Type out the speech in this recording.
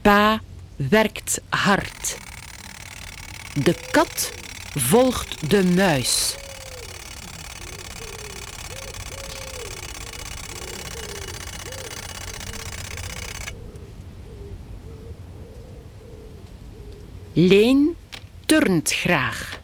Pa werkt hard. De kat volgt de muis. Leen turnt graag.